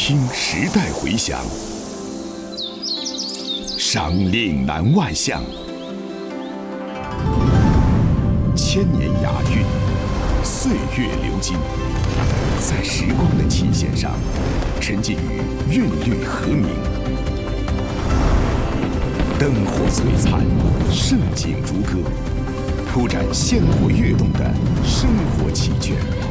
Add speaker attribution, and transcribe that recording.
Speaker 1: 听时代回响，赏岭南外向，千年雅韵，岁月流金，在时光的琴弦上，沉浸于韵律和鸣。灯火璀璨，盛景如歌，铺展鲜活跃动的生活奇卷。